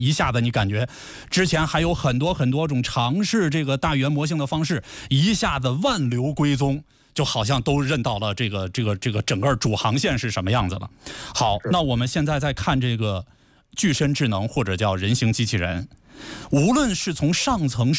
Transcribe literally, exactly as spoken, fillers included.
一下子你感觉之前还有很多很多种尝试这个大语言模型的方式，一下子万流归宗，就好像都认到了这个这个这个整个主航线是什么样子了。好，那我们现在再看这个具身智能或者叫人形机器人，无论是从上层